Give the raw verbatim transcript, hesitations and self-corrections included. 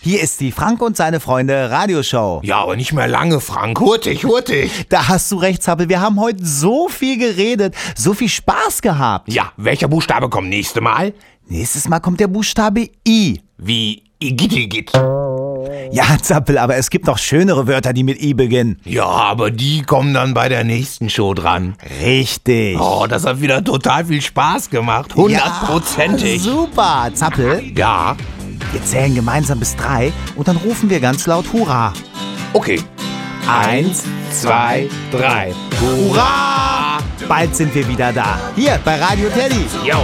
Hier ist die Frank und seine Freunde Radioshow. Ja, aber nicht mehr lange, Frank. Hurtig, hurtig. Da hast du recht, Zappel. Wir haben heute so viel geredet, so viel Spaß gehabt. Ja, welcher Buchstabe kommt nächste Mal? Nächstes Mal kommt der Buchstabe I. Wie Igittigit. Ja, Zappel, aber es gibt noch schönere Wörter, die mit I beginnen. Ja, aber die kommen dann bei der nächsten Show dran. Richtig. Oh, das hat wieder total viel Spaß gemacht. Hundertprozentig. Ja, super. Zappel, Ja, wir zählen gemeinsam bis drei und dann rufen wir ganz laut Hurra. okay. Eins, zwei, drei. Hurra! Bald sind wir wieder da. Hier bei Radio Teddy. Jo.